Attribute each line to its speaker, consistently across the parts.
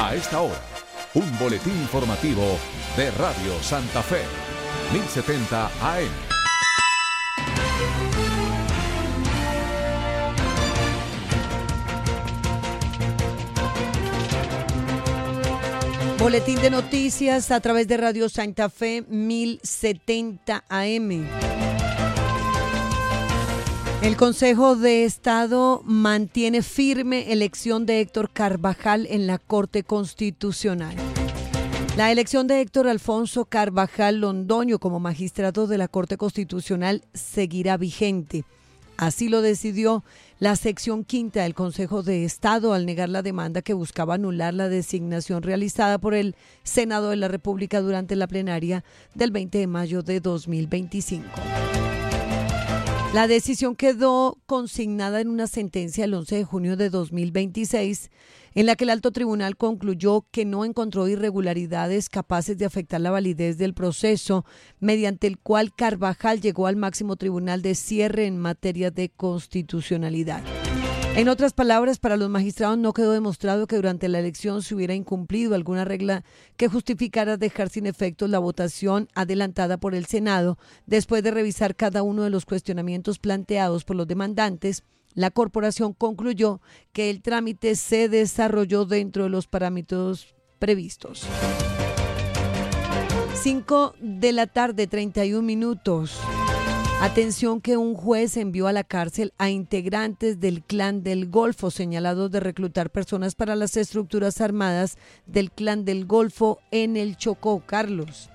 Speaker 1: A esta hora, un boletín informativo de Radio Santa Fe, 1070 AM.
Speaker 2: Boletín de noticias a través de Radio Santa Fe 1070 AM. El Consejo de Estado mantiene firme elección de Héctor Carvajal en la Corte Constitucional. La elección de Héctor Alfonso Carvajal Londoño como magistrado de la Corte Constitucional seguirá vigente. Así lo decidió la sección quinta del Consejo de Estado al negar la demanda que buscaba anular la designación realizada por el Senado de la República durante la plenaria del 20 de mayo de 2025. La decisión quedó consignada en una sentencia el 11 de junio de 2026, en la que el alto tribunal concluyó que no encontró irregularidades capaces de afectar la validez del proceso, mediante el cual Carvajal llegó al máximo tribunal de cierre en materia de constitucionalidad. En otras palabras, para los magistrados no quedó demostrado que durante la elección se hubiera incumplido alguna regla que justificara dejar sin efectos la votación adelantada por el Senado. Después de revisar cada uno de los cuestionamientos planteados por los demandantes, la corporación concluyó que el trámite se desarrolló dentro de los parámetros previstos. 5 de la tarde, 31 minutos. Atención que un juez envió a la cárcel a integrantes del Clan del Golfo señalados de reclutar personas para las estructuras armadas del Clan del Golfo en el Chocó. Carlos.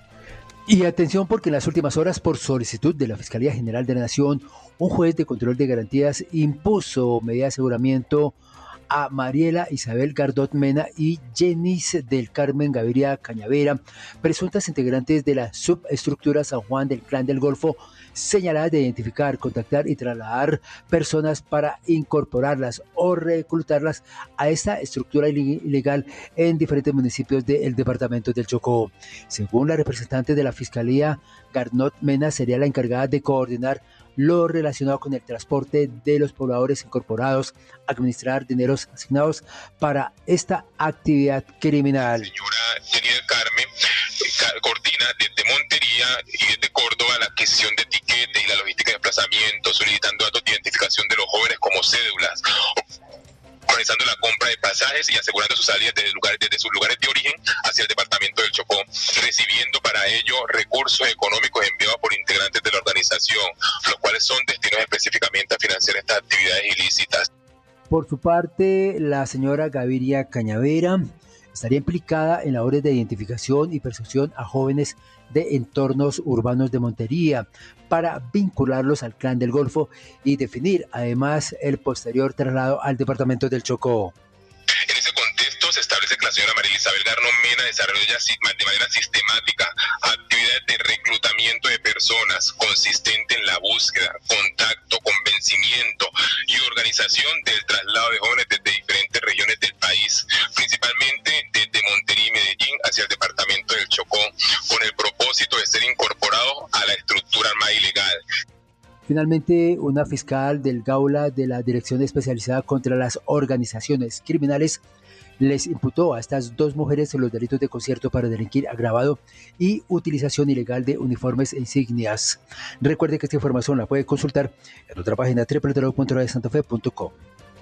Speaker 3: Y atención porque en las últimas horas, por solicitud de la Fiscalía General de la Nación, un juez de control de garantías impuso medida de aseguramiento a Mariela Isabel Gardot Mena y Jenis del Carmen Gaviria Cañavera, presuntas integrantes de la subestructura San Juan del Clan del Golfo, señaladas de identificar, contactar y trasladar personas para incorporarlas o reclutarlas a esta estructura ilegal en diferentes municipios del departamento del Chocó. Según la representante de la Fiscalía, Gardot Mena sería la encargada de coordinar lo relacionado con el transporte de los pobladores incorporados, administrar dineros asignados para esta actividad criminal.
Speaker 4: Señora Jenny del Carmen coordina desde Montería y desde Córdoba la adquisición de etiquetes y la logística de desplazamiento, solicitando datos de identificación de los jóvenes como cédulas, organizando la compra de pasajes y asegurando sus salidas desde sus lugares de origen hacia el departamento del Chocó, recibiendo para ello recursos económicos enviados por integrantes de la organización, los cuales son destinados específicamente a financiar estas actividades ilícitas.
Speaker 3: Por su parte, la señora Gaviria Cañavera estaría implicada en labores de identificación y percepción a jóvenes de entornos urbanos de Montería para vincularlos al Clan del Golfo y definir además el posterior traslado al departamento del Chocó.
Speaker 4: En ese contexto se establece que la señora Mariela Isabel Gardot Mena desarrolla de manera sistemática actividades de reclutamiento de personas consistente en la búsqueda, contacto, convencimiento y organización del traslado de jóvenes desde diferentes regiones del país, principalmente desde Montería y Medellín hacia el departamento del Chocó, con el propósito de ser incorporados a la estructura armada ilegal.
Speaker 3: Finalmente, una fiscal del Gaula de la Dirección Especializada contra las Organizaciones Criminales les imputó a estas dos mujeres los delitos de concierto para delinquir agravado y utilización ilegal de uniformes e insignias. Recuerde que esta información la puede consultar en nuestra página www.radiosantafe.com.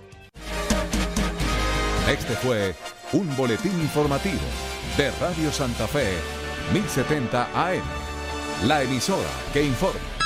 Speaker 1: Este fue un boletín informativo de Radio Santa Fe, 1070 AM, la emisora que informa.